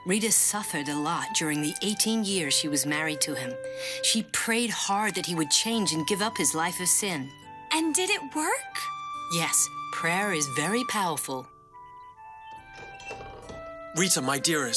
Rita suffered a lot during the 18 years she was married to him. She prayed hard that he would change and give up his life of sin. And did it work? Yes, prayer is very powerful. Rita, my dearest.